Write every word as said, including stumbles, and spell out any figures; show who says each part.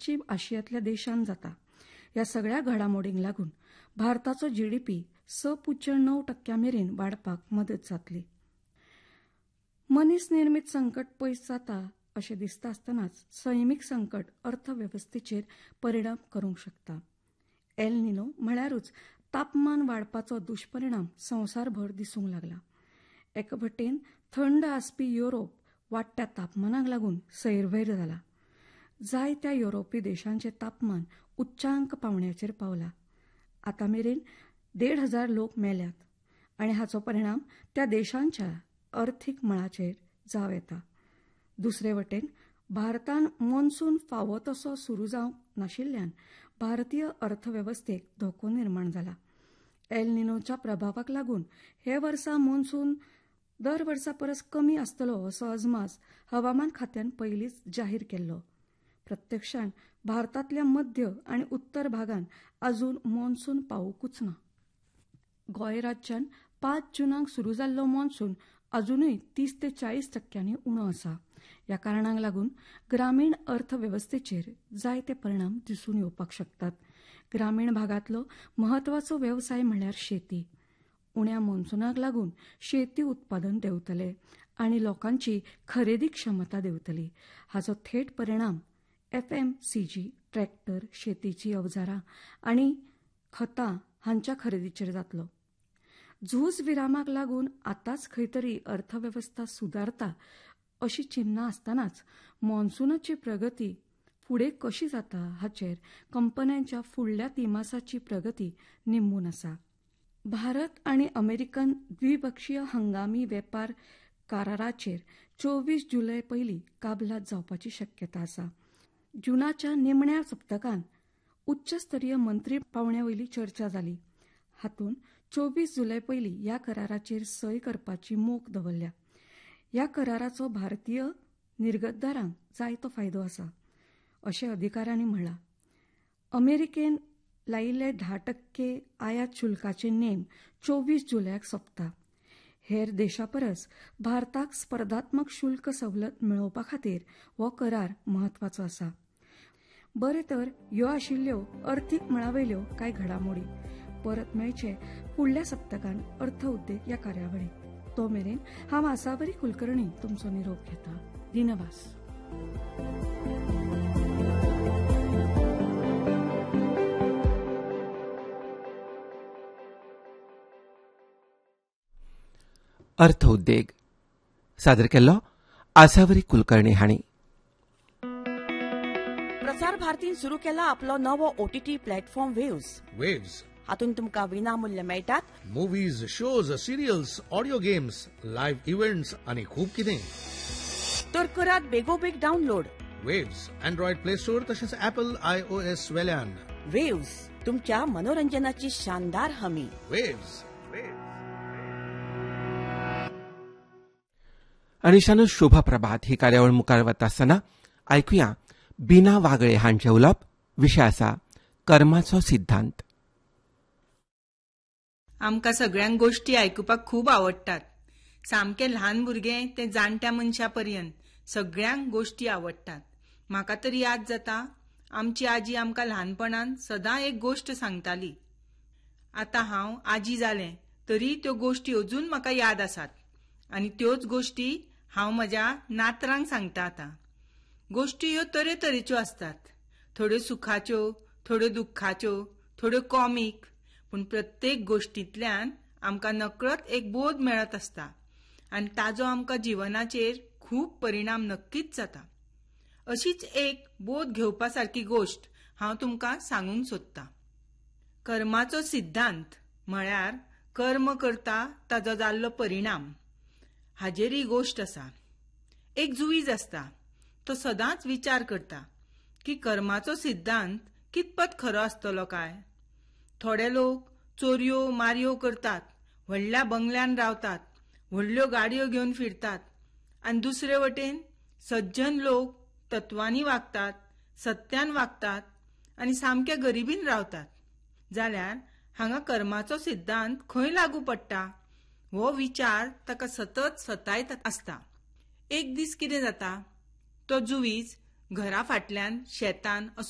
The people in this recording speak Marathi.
Speaker 1: पश्चिम आशियांतल्या देशांत जाता. ह्या सगळ्या घडामोडींक लागून भारताचो जीडीपी स पुज्य णव टक्क्यां मेरेन वाडपाक मदत जातली. मनीस निर्मीत संकट पयस जाता अशें दिसता आसतनाच सैमीक संकट अर्थवेवस्थेचेर परिणाम करूंक शकता. एल निनो म्हळ्यारूच तापमान वाडपाचो दुश्परिणाम संवसारभर दिसूंक लागला. एके वटेन थंड आसपी युरोप वाडट्या तापमानाक लागून सैरवैर जाला. जायत्या युरोपी देशांचें तापमान उच्चांक पावंड्याचेर पावला. आतां मेरेन देड हजार लोक मेल्यात आनी हाचो परिणाम त्या देशांच्या अर्थीक मळाचेर जावं येता. दुसरे वटेन भारतान मॉन्सून फावो तसो सुरू जावंक नाशिल्ल्यान भारतीय अर्थवेवस्थेक धोको निर्माण जाला. एल निनोच्या प्रभावाक लागून हे वर्सा मॉन्सून दर वर्सा परस कमी आसतलो असो अजमास हवामान खात्यान पयलींच जाहीर केल्लो. प्रत्यक्षांत भारतांतल्या मध्य आनी उत्तर भागांत आजून मॉन्सून पावूंकूच ना. गोंय राज्यांत पांच जुनाक सुरू जाल्लो मॉन्सून अजूनय तीस ते चाळीस टक्क्यांनी उणो आसा. ह्या कारणाक लागून ग्रामीण अर्थवेवस्थेचेर जायते परिणाम दिसून येवपाक शकतात. ग्रामीण भागांतलो म्हत्वाचो वेवसाय म्हळ्यार शेती. उण्या मॉन्सूनाक लागून शेती उत्पादन देंवतलें आनी लोकांची खरेदी क्षमता देंवतली. हाचो थेट परिणाम एफएमसीजी, ट्रॅक्टर, शेतीची अवजारां आनी खतां हांच्या खरेदीचेर जातलो. झूज विरामाक लागून आतांच खंय तरी अर्थवेवस्था सुदारता अशी चिन्नां आसतनाच मॉन्सूनाची प्रगती फुडें कशी जाता हाचेर कंपन्यांच्या फुडल्या तिमासाची प्रगती निंबून आसा. भारत आनी अमेरिकन द्विपक्षीय हंगामी वेपार कराराचेर चोवीस जुलय पयलीं काबलात जावपाची शक्यता आसा. जुनाच्या निमण्या सप्तकांत उच्चस्तरीय मंत्री पावंड्या वयली चर्चा जाली. हातूंत चोवीस जुलय पयलीं ह्या कराराचेर सय करपाची मोख दवरल्या. ह्या कराराचो भारतीय निर्गतदारांक जायतो फायदो आसा अशें अधिकाऱ्यांनी म्हणलां. अमेरिकेन लायिल्ले धा टक्के आयात शुल्काचे नेम चोवीस जुलयाक सोंपता. हेर देशां परस भारताक स्पर्धात्मक शुल्क सवलत मेळोवपा खातीर हो करार म्हत्वाचो आसा. बरे तर ह्यो आशिल्ल्यो अर्थीक मळावयल्यो कांय घडामोडी. परत मेळचे फुडल्या सप्तकांत अर्थ उद्देग ह्या कार्यावळीक. तो मेरेन हांव आसावरी कुलकर्णी तुमचो निरोप घेता. दिनवास.
Speaker 2: अर्थ उद्देग सादर केल्लो आसावरी कुलकर्णी हांणी.
Speaker 3: प्रसार भारतीन सुरू केला आपलो नवो ओटीटी प्लॅटफॉर्म वेव्स.
Speaker 4: वेव्स
Speaker 3: हातून तुमकां विनामूल्य मेळटात
Speaker 4: movies, shows, serials, audio games, live events आनी खूब कितें.
Speaker 3: तर करात बेगोबेग download.
Speaker 4: Waves Android play store तशेंच ऍपल आयओएस वेल्यान.
Speaker 3: वेव्स तुमच्या मनोरंजनाची शानदार हमी.
Speaker 4: वेव्स
Speaker 2: अनिशानु शोभा प्रभात ही कार्यावळ मुखार वता आसतना आयकुया बिना वागळे हांचे उलोवप. विशय आसा कर्माचो सिद्धांत.
Speaker 5: आमकां सगळ्यांक गोश्टी आयकुपाक खूब आवडटात. सामकें ल्हान भुरगें ते जाणट्या मनशा पर्यंत सगळ्यांक गोश्टी आवडटात. म्हाका तर याद जाता आमची आजी आमकां ल्हानपणांत सदां एक गोश्ट सांगताली. आतां हांव आजी जालें तरी त्यो गोश्टी अजून म्हाका याद आसात आनी त्योच गोश्टी हांव म्हज्या नातरांक सांगता. आतां गोश्टी ह्यो तरेतरेच्यो आसतात. थोड्यो सुखाच्यो, थोड्यो दुख्खाच्यो, थोड्यो कॉमीक, पूण प्रत्येक गोश्टींतल्यान आमकां नकळत एक बोध मेळत आसता आनी ताजो आमकां जिवनाचेर खूब परिणाम नक्कीच जाता. अशीच एक बोध घेवपा सारकी गोश्ट हांव तुमकां सांगूंक सोदतां. कर्माचो सिद्धांत म्हळ्यार कर्म करता ताजो जाल्लो परिणाम हाजेर ही गोश्ट आसा. एक जुईज आसता. तो सदांच विचार करता की कर्माचो सिद्धांत कितपत खरो आसतलो काय. थोडे लोक चोरयो मारयो करतात, व्हडल्या बंगल्यान रावतात, व्हडल्यो गाडयो घेवन फिरतात आनी दुसरे वटेन सज्जन लोक तत्वांनी वागतात, सत्यान वागतात आनी सामके गरिबीन रावतात. जाल्यार हांगा कर्माचो सिद्धांत खंय लागू पडटा हो विचार ताका सतत सतायत आसता. एक दीस कितें जाता, तो जुईज घरा फाटल्यान शेतान